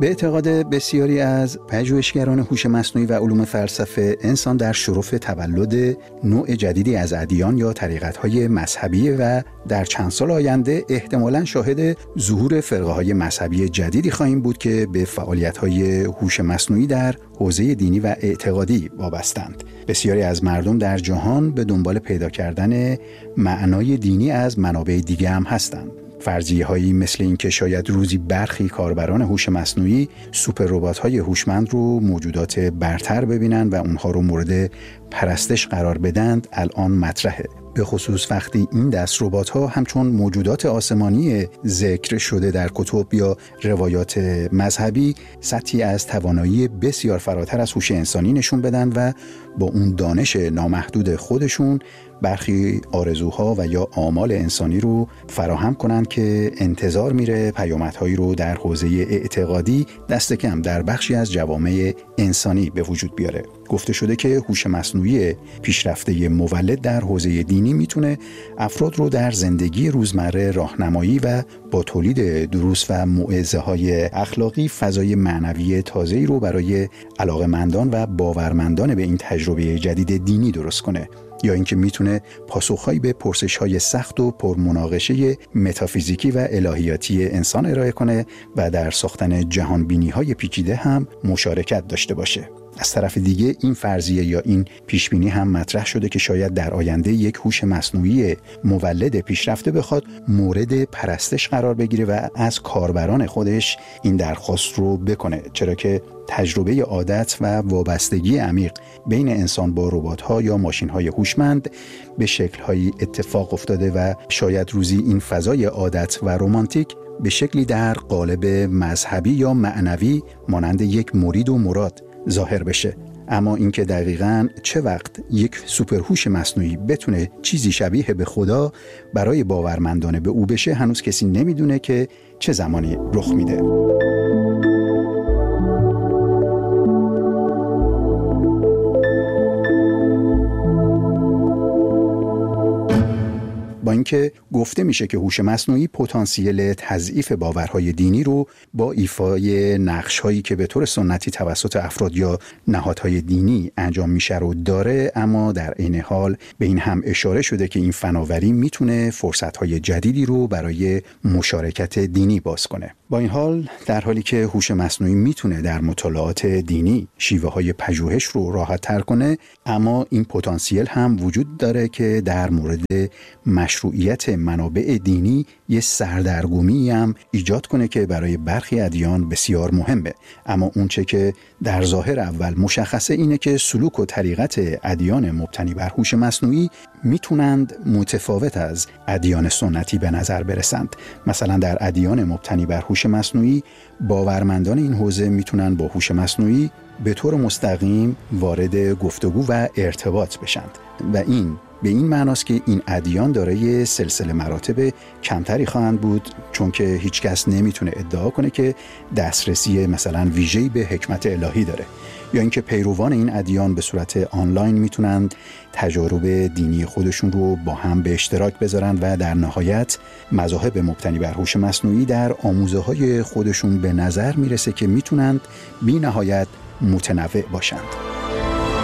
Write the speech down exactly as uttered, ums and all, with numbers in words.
به اعتقاد بسیاری از پژوهشگران هوش مصنوعی و علوم فلسفه، انسان در شرف تولد نوع جدیدی از ادیان یا طریقت‌های مذهبی و در چند سال آینده احتمالاً شاهد ظهور فرقه‌های مذهبی جدیدی خواهیم بود که به فعالیت‌های هوش مصنوعی در حوزه دینی و اعتقادی وابستند. بسیاری از مردم در جهان به دنبال پیدا کردن معنای دینی از منابع دیگه هم هستند. فرضیه‌هایی مثل این که شاید روزی برخی کاربران هوش مصنوعی سوپر ربات‌های هوشمند رو موجودات برتر ببینن و اونها رو مورد پرستش قرار بدند الان مطرحه. به خصوص وقتی این دست ربات‌ها همچون موجودات آسمانی ذکر شده در کتب یا روایات مذهبی سطحی از توانایی بسیار فراتر از هوش انسانی نشون بدن و با اون دانش نامحدود خودشون برخی آرزوها و یا آمال انسانی رو فراهم کنند که انتظار میره پیامدهایی رو در حوزه اعتقادی دست کم در بخشی از جوامع انسانی به وجود بیاره. گفته شده که هوش مصنوعی پیشرفته مولد در حوزه دینی میتونه افراد رو در زندگی روزمره راهنمایی و با تولید دروس و موعظه‌های اخلاقی فضای معنوی تازه‌ای رو برای علاقه‌مندان و باورمندان به این تجربه جدید دینی درست کنه، یا اینکه میتونه پاسخهایی به پرسش‌های سخت و پرمناقشه متافیزیکی و الهیاتی انسان ارائه کنه و در ساختن جهانبینی‌های پیچیده هم مشارکت داشته باشه. از طرف دیگه این فرضیه یا این پیشبینی هم مطرح شده که شاید در آینده یک هوش مصنوعی مولد پیشرفته بخواد مورد پرستش قرار بگیره و از کاربران خودش این درخواست رو بکنه، چرا که تجربه عادت و وابستگی عمیق بین انسان با ربات‌ها یا ماشین‌های هوشمند به شکل‌هایی اتفاق افتاده و شاید روزی این فضای عادت و رمانتیک به شکلی در قالب مذهبی یا معنوی مانند یک مرید و مراد ظاهر بشه. اما اینکه دقیقاً چه وقت یک سوپرهوش مصنوعی بتونه چیزی شبیه به خدا برای باورمندانه به او بشه هنوز کسی نمیدونه که چه زمانی رخ میده. با اینکه گفته میشه که هوش مصنوعی پتانسیل تضعیف باورهای دینی رو با ایفای نقش‌هایی که به طور سنتی توسط افراد یا نهادهای دینی انجام میشه رو داره، اما در عین حال به این هم اشاره شده که این فناوری میتونه فرصت‌های جدیدی رو برای مشارکت دینی باز کنه. با این حال در حالی که هوش مصنوعی میتونه در مطالعات دینی شیوه‌های پژوهش رو راحت‌تر کنه، اما این پتانسیل هم وجود داره که در مورد مشروعیت منابع دینی یه سردرگمی هم ایجاد کنه که برای برخی ادیان بسیار مهمه. اما اونچه که در ظاهر اول مشخصه اینه که سلوک و طریقت ادیان مبتنی بر هوش مصنوعی میتونند متفاوت از ادیان سنتی به نظر برسند. مثلا در ادیان مبتنی بر هوش مصنوعی باورمندان این حوزه میتونن با هوش مصنوعی به طور مستقیم وارد گفتگو و ارتباط بشند و این به این معناست که این ادیان دارای سلسله مراتب کمتری خواهند بود، چون که هیچ کس نمیتونه ادعا کنه که دسترسی مثلا ویژه‌ای به حکمت الهی داره، یا اینکه پیروان این ادیان به صورت آنلاین میتونند تجارب دینی خودشون رو با هم به اشتراک بذارن و در نهایت مذاهب مبتنی بر هوش مصنوعی در آموزه‌های خودشون به نظر میرسه که میتونند بی نهایت متنوع باشند.